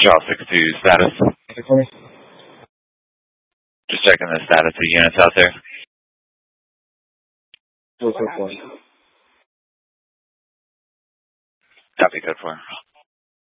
Montreal 6-2 status. Just checking the status of units out there. 444. Copy, code 4.